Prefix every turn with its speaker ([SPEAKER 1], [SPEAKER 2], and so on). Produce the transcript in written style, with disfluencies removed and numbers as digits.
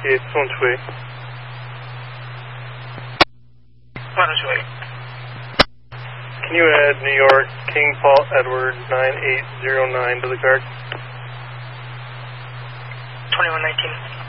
[SPEAKER 1] It's on its way.
[SPEAKER 2] On its way.
[SPEAKER 1] Can you add New York, King Paul Edward 9809 to the card?
[SPEAKER 2] 2119.